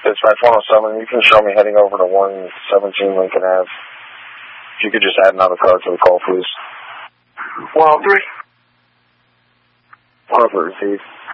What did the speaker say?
Dispatch 107, you can show me heading over to 117 Lincoln Ave. If you could just add another car to the call, please. 103. 103, received.